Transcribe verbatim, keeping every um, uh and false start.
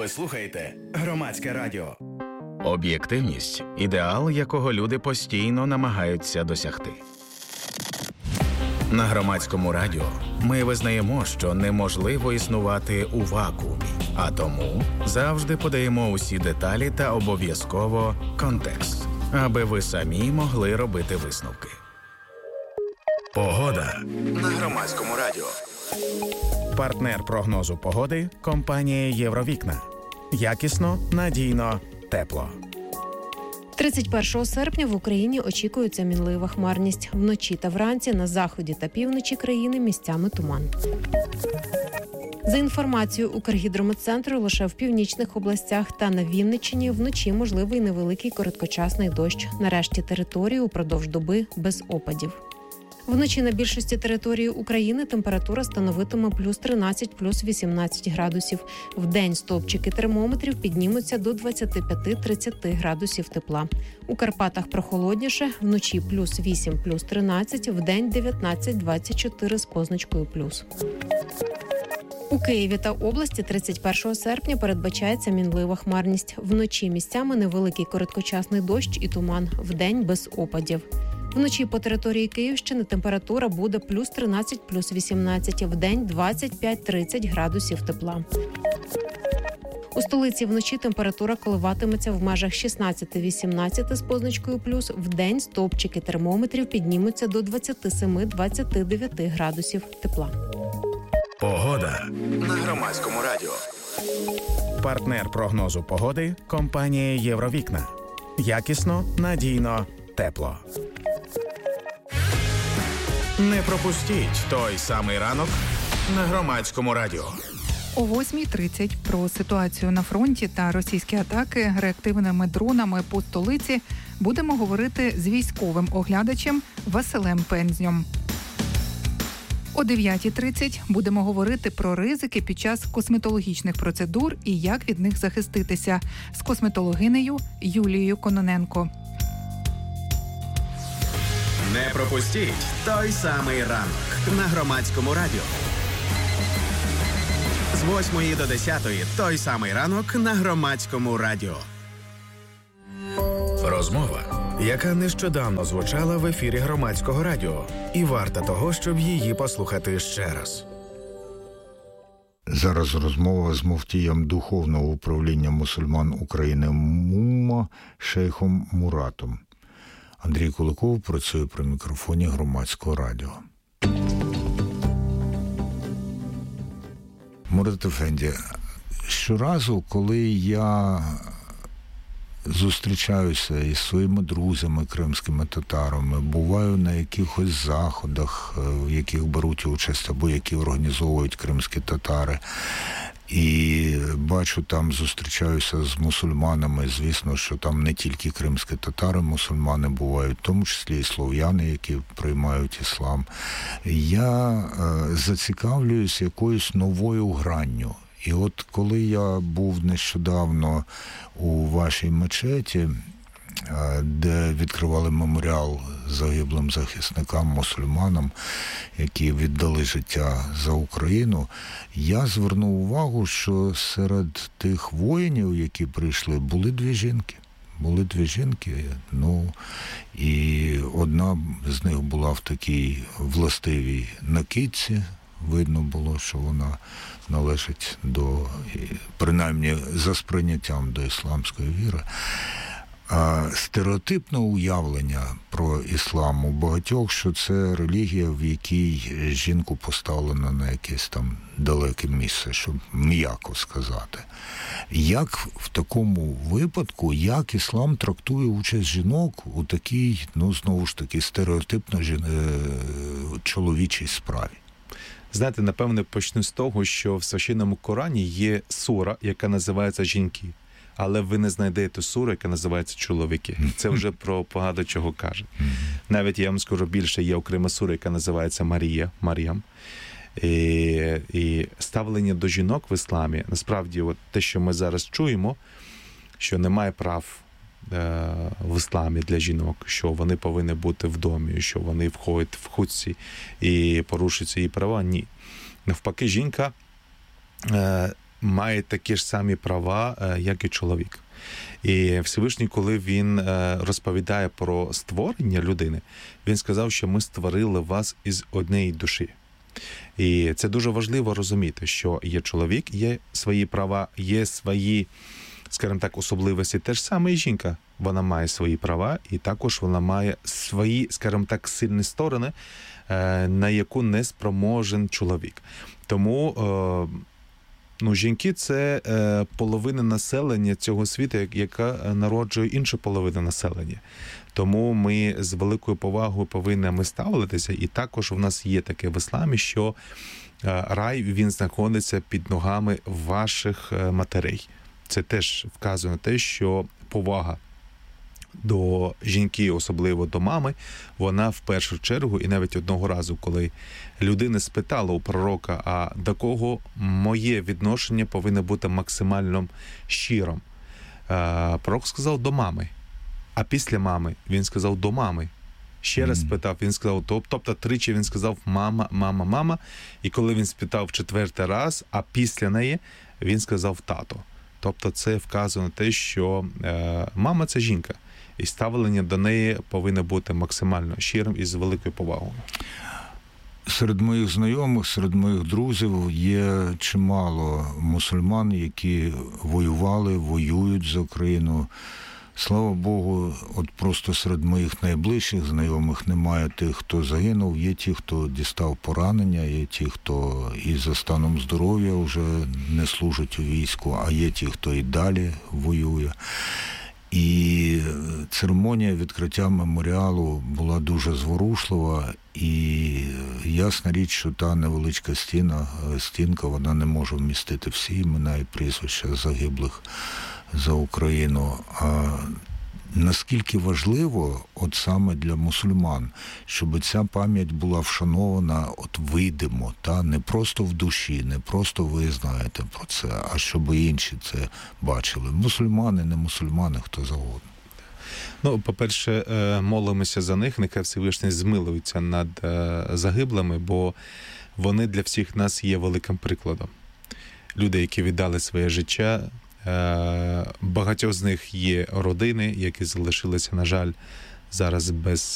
Ви слухаєте Громадське радіо. Об'єктивність – ідеал, якого люди постійно намагаються досягти. На Громадському радіо ми визнаємо, що неможливо існувати у вакуумі, а тому завжди подаємо усі деталі та обов'язково контекст, аби ви самі могли робити висновки. Погода на Громадському радіо. Партнер прогнозу погоди – компанія «Євровікна». Якісно, надійно, тепло. тридцять першого серпня в Україні очікується мінлива хмарність. Вночі та вранці на заході та півночі країни місцями туман. За інформацією Укргідрометцентру, лише в північних областях та на Вінниччині вночі можливий невеликий короткочасний дощ. На решті території упродовж доби без опадів. Вночі на більшості території України температура становитиме плюс тринадцять, плюс вісімнадцять градусів. Вдень стовпчики термометрів піднімуться до двадцять п'ять - тридцять градусів тепла. У Карпатах прохолодніше, вночі плюс вісім, плюс тринадцять, вдень дев'ятнадцять - двадцять чотири з позначкою плюс. У Києві та області тридцять першого серпня передбачається мінлива хмарність. Вночі місцями невеликий короткочасний дощ і туман, вдень без опадів. Вночі по території Київщини температура буде плюс тринадцять, плюс вісімнадцять, вдень двадцять п'ять - тридцять градусів тепла. У столиці вночі температура коливатиметься в межах шістнадцять - вісімнадцять з позначкою плюс, вдень стовпчики термометрів піднімуться до двадцять сім - двадцять дев'ять градусів тепла. Погода на Громадському радіо. Партнер прогнозу погоди – компанія «Євровікна». Якісно, надійно, тепло. Не пропустіть той самий ранок на Громадському радіо. О восьмій тридцять про ситуацію на фронті та російські атаки реактивними дронами по столиці будемо говорити з військовим оглядачем Василем Пензньом. О дев'ятій тридцять будемо говорити про ризики під час косметологічних процедур і як від них захиститися з косметологинею Юлією Кононенко. Не пропустіть той самий ранок на Громадському радіо. З восьмої до десятої той самий ранок на Громадському радіо. Розмова, яка нещодавно звучала в ефірі Громадського радіо, і варта того, щоб її послухати ще раз. Зараз розмова з муфтієм Духовного управління мусульман України МУМА шейхом Муратом. Андрій Куликов працює при мікрофоні Громадського радіо. Мурат Ефенді, щоразу, коли я зустрічаюся із своїми друзями, кримськими татарами, буваю на якихось заходах, в яких беруть участь або які організовують кримські татари, і бачу, там зустрічаюся з мусульманами, звісно, що там не тільки кримські татари, мусульмани бувають, в тому числі і слов'яни, які приймають іслам. Я е, зацікавлююсь якоюсь новою гранню. І от коли я був нещодавно у вашій мечеті, де відкривали меморіал загиблим захисникам, мусульманам, які віддали життя за Україну, я звернув увагу, що серед тих воїнів, які прийшли, були дві жінки. Були дві жінки, ну, і одна з них була в такій властивій накидці. Видно було, що вона належить до, принаймні за сприйняттям до ісламської віри. А стереотипне уявлення про іслам у багатьох, що це релігія, в якій жінку поставлено на якесь там далеке місце, щоб м'яко сказати. Як в такому випадку, як іслам трактує участь жінок у такій, ну, знову ж таки, стереотипно чоловічій справі? Знаєте, напевне, почну з того, що в священному Корані є сура, яка називається «Жінки». Але ви не знайдете суру, яка називається «Чоловіки». Це вже про багато чого каже. Навіть, я вам скажу більше, є окрема сура, яка називається Марія, Мар'ям. І, і ставлення до жінок в ісламі, насправді, от те, що ми зараз чуємо, що немає прав е, в ісламі для жінок, що вони повинні бути в домі, що вони входять в хутці і порушують її права, ні. Навпаки, жінка е, має такі ж самі права, як і чоловік. І Всевишній, коли він розповідає про створення людини, він сказав, що ми створили вас із однієї душі. І це дуже важливо розуміти, що є чоловік, є свої права, є свої, скажімо так, особливості. Те ж саме і жінка. Вона має свої права, і також вона має свої, скажімо так, сильні сторони, на яку не спроможен чоловік. Тому ну, жінки – це половина населення цього світу, яка народжує іншу половину населення. Тому ми з великою повагою повинні ставитися. І також у нас є таке в ісламі, що рай, він знаходиться під ногами ваших матерей. Це теж вказує на те, що повага до жінки, особливо до мами, вона в першу чергу, і навіть одного разу, коли людина спитала у пророка, а до кого моє відношення повинно бути максимально щирим, пророк сказав до мами. А після мами він сказав до мами. Ще раз спитав, він сказав, тобто тричі він сказав мама, мама, мама. І коли він спитав четвертий раз, а після неї він сказав тато. Тобто це вказує на те, що е, мама – це жінка. І ставлення до неї повинно бути максимально щирим і з великою повагою. Серед моїх знайомих, серед моїх друзів є чимало мусульман, які воювали, воюють за Україну. Слава Богу, от просто серед моїх найближчих знайомих немає тих, хто загинув, є ті, хто дістав поранення, є ті, хто і за станом здоров'я вже не служить у війську, а є ті, хто і далі воює. І церемонія відкриття меморіалу була дуже зворушлива, і ясна річ, що та невеличка стіна, стінка, вона не може вмістити всі імена і прізвища загиблих за Україну. А наскільки важливо, от саме для мусульман, щоб ця пам'ять була вшанована от видимо, та не просто в душі, не просто ви знаєте про це, а щоб і інші це бачили. Мусульмани, не мусульмани, хто завгодно. Ну, по-перше, молимося за них, нехай Всевишній змилується над загиблими, бо вони для всіх нас є великим прикладом. Люди, які віддали своє життя, багатьох з них є родини, які залишилися, на жаль, зараз без